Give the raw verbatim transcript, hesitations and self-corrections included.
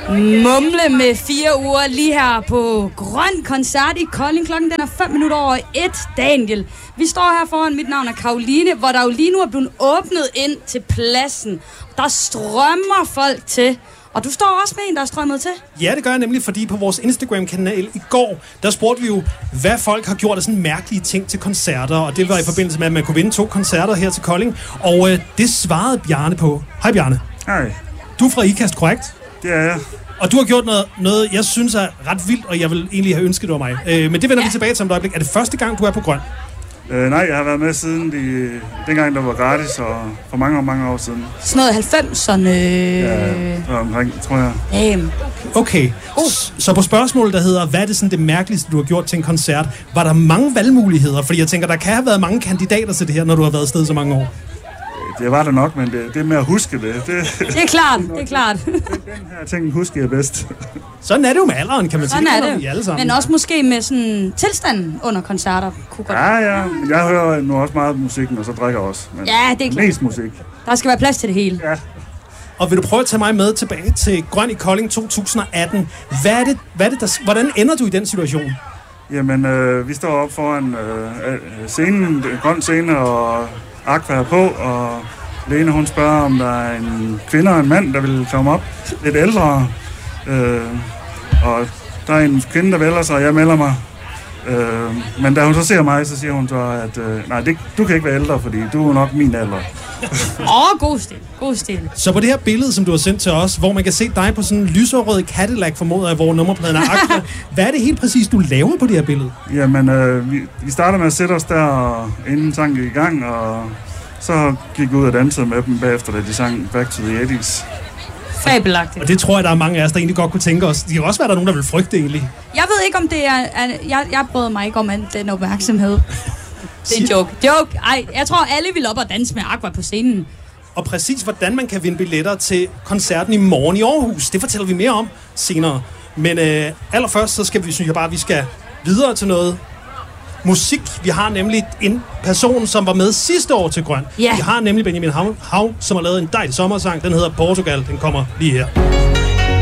Mumle med fire uger lige her på Grøn Koncert i Kolding. Klokken den er fem minutter over et, Daniel. Vi står her foran, mit navn er Karoline, hvor der jo lige nu er blevet åbnet ind til pladsen. Der strømmer folk til. Og du står også med en, der er strømmet til? Ja, det gør jeg nemlig, fordi på vores Instagram-kanal i går, der spurgte vi jo, hvad folk har gjort af sådan mærkelige ting til koncerter. Og det var i forbindelse med, at man kunne vinde to koncerter her til Kolding. Og øh, det svarede Bjarne på. Hej Bjarne. Hej. Du er fra IKAST, korrekt? Det er jeg. Og du har gjort noget, noget, jeg synes er ret vildt, og jeg vil egentlig have ønsket, det var mig. Øh, men det vender ja. vi tilbage til om et øjeblik. Er det første gang, du er på Grøn? Øh, nej, jeg har været med siden de, dengang, der var gratis, og for mange, mange år siden. Sådan noget halvfemserne. Ja, omkring, tror jeg. Damn. Okay, uh. så på spørgsmålet, der hedder, hvad er det sådan det mærkeligste, du har gjort til en koncert? Var der mange valgmuligheder? Fordi jeg tænker, der kan have været mange kandidater til det her, når du har været afsted så mange år. Det var der nok, men det, det er med at huske det. Det, det er klart, det er klart. Den her ting husker jeg bedst. Sådan er det jo med alderen, kan man sådan sige. Sådan er det, alle sammen. Men også måske med sådan tilstanden under koncerter. Kunne godt. Ja, ja. Jeg hører nu også meget musikken, og så drikker også. Men ja, det er klart. Mest musik. Der skal være plads til det hele. Ja. Og vil du prøve at tage mig med tilbage til Grøn i Kolding to tusind atten? Hvad er det, hvad er det der, hvordan ender du i den situation? Jamen, øh, vi står op foran øh, scenen, grøn scene, og Aqua er på, og Lene, hun spørger, om der er en kvinde og en mand, der vil komme op. Lidt ældre. Øh, og der er en kvinde, der vælger sig, og jeg melder mig. Øh, men da hun så ser mig, så siger hun så, at øh, nej, det, du kan ikke være ældre, fordi du er nok min alder. Åh, oh, god stil, god stil. Så på det her billede, som du har sendt til os, hvor man kan se dig på sådan en lyserød Cadillac, formoder jeg, hvor nummerpladen er Aqua. Hvad er det helt præcis, du laver på det her billede? Jamen, øh, vi, vi starter med at sætte os der, inden sangen gik i gang, og så gik vi ud og dansede med dem bagefter, da de sang Back to the eighties. Fabelagtigt. Og det tror jeg, der er mange af os, der egentlig godt kunne tænke os. Det kan også være, der er nogen, der vil frygte egentlig. Jeg ved ikke, om det er... er jeg, jeg bryder mig ikke om den opmærksomhed. Det er en joke. Joke. Ej, jeg tror, alle vil op og danse med Aqua på scenen. Og præcis, hvordan man kan vinde billetter til koncerten i morgen i Aarhus, det fortæller vi mere om senere. Men øh, allerførst, så skal vi, synes jeg bare, vi skal videre til noget musik. Vi har nemlig en person, som var med sidste år til Grøn. Yeah. Vi har nemlig Benjamin Hav, Hav, som har lavet en dejlig sommersang. Den hedder Portugal. Den kommer lige her.